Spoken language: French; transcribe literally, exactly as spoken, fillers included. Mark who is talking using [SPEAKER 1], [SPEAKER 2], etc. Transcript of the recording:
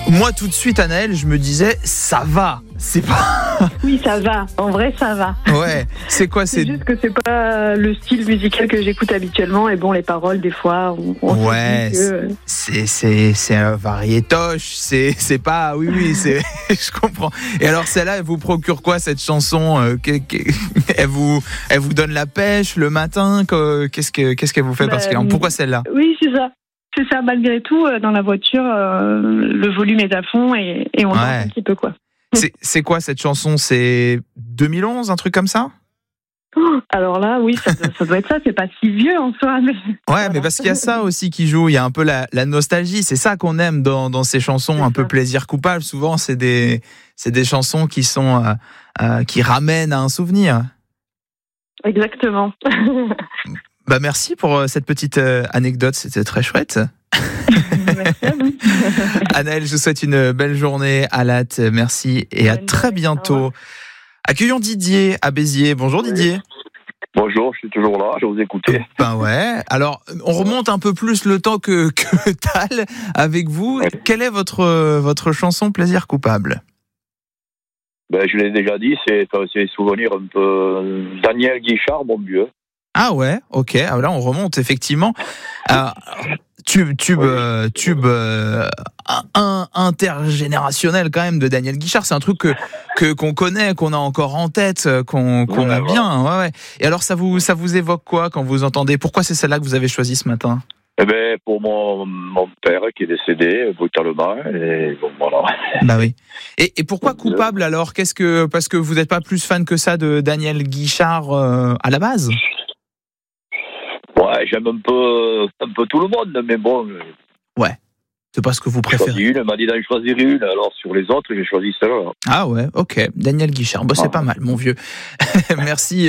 [SPEAKER 1] Moi, tout de suite, Anaëlle, je me disais, ça va. C'est pas.
[SPEAKER 2] Oui, ça va. En vrai, ça va.
[SPEAKER 1] Ouais. C'est quoi
[SPEAKER 2] C'est
[SPEAKER 1] c'est...
[SPEAKER 2] juste que c'est pas le style musical que j'écoute habituellement. Et bon, les paroles, des fois, on, on
[SPEAKER 1] Ouais.
[SPEAKER 2] se dit que...
[SPEAKER 1] C'est, c'est, c'est un variétoche. C'est, c'est pas. Oui, oui, c'est. Je comprends. Et alors, celle-là, elle vous procure quoi, cette chanson euh, que, que... Elle vous, elle vous donne la pêche le matin que... Qu'est-ce que, qu'est-ce qu'elle vous fait
[SPEAKER 2] Bah,
[SPEAKER 1] particulièrement? Pourquoi celle-là?
[SPEAKER 2] Oui, c'est ça. C'est ça, malgré tout, euh, dans la voiture, euh, le volume est à fond et, et on danse
[SPEAKER 1] Ouais.
[SPEAKER 2] un petit peu, quoi.
[SPEAKER 1] C'est, c'est quoi cette chanson? C'est deux mille onze, un truc comme ça?
[SPEAKER 2] Oh, alors là, oui, ça, doit- ça doit être ça. C'est pas si vieux en soi. Mais...
[SPEAKER 1] Ouais,
[SPEAKER 2] Voilà.
[SPEAKER 1] mais parce qu'il y a ça aussi qui joue. Il y a un peu la, la nostalgie. C'est ça qu'on aime dans, dans ces chansons
[SPEAKER 2] C'est
[SPEAKER 1] un peu
[SPEAKER 2] ça.
[SPEAKER 1] plaisir coupable. Souvent, c'est des, c'est des chansons qui sont, euh, euh, qui ramènent à un souvenir.
[SPEAKER 2] Exactement.
[SPEAKER 1] Bah, merci pour euh, cette petite euh, anecdote. C'était très chouette.
[SPEAKER 2] Merci à vous.
[SPEAKER 1] Anaëlle, je vous souhaite une belle journée à Latte. Merci et à
[SPEAKER 2] Bonne
[SPEAKER 1] très
[SPEAKER 2] journée. Au
[SPEAKER 1] bientôt.
[SPEAKER 2] revoir.
[SPEAKER 1] Accueillons Didier à Béziers. Bonjour Didier.
[SPEAKER 3] Bonjour, je suis toujours là, je vais vous écouter.
[SPEAKER 1] Ben ouais. Alors, on remonte un peu plus le temps que, que Tal avec vous.
[SPEAKER 3] Ouais.
[SPEAKER 1] Quelle est votre, euh, votre chanson plaisir coupable?
[SPEAKER 3] Ben, je l'ai déjà dit, c'est, c'est des souvenirs un peu... Daniel Guichard, mon vieux.
[SPEAKER 1] Ah ouais, ok. Ah, là, on remonte effectivement. Alors, tube, tube,
[SPEAKER 3] Oui.
[SPEAKER 1] euh, tube euh, un, intergénérationnel quand même de Daniel Guichard. C'est un truc que, que qu'on connaît, qu'on a encore en tête, qu'on, qu'on
[SPEAKER 3] Ouais,
[SPEAKER 1] aime
[SPEAKER 3] ouais.
[SPEAKER 1] bien. Ouais, ouais. Et alors, ça vous, ça vous évoque quoi quand vous entendez? Pourquoi c'est celle-là que vous avez choisie ce matin?
[SPEAKER 3] Eh ben, pour mon, mon père qui est décédé brutalement, et bon, voilà.
[SPEAKER 1] Bah oui. Et, et pourquoi
[SPEAKER 3] Ouais.
[SPEAKER 1] coupable alors? Qu'est-ce que parce que vous n'êtes pas plus fan que ça de Daniel Guichard euh, à la base?
[SPEAKER 3] Ouais, j'aime un peu, un peu tout le monde, mais bon,
[SPEAKER 1] Ouais. C'est pas ce que vous
[SPEAKER 3] j'ai choisi
[SPEAKER 1] préférez.
[SPEAKER 3] une, elle m'a dit d'en choisir une, alors sur les autres, j'ai choisi celle-là.
[SPEAKER 1] Ah ouais, ok. Daniel Guichard. Bah, c'est
[SPEAKER 3] Ah.
[SPEAKER 1] pas mal, mon vieux. Merci.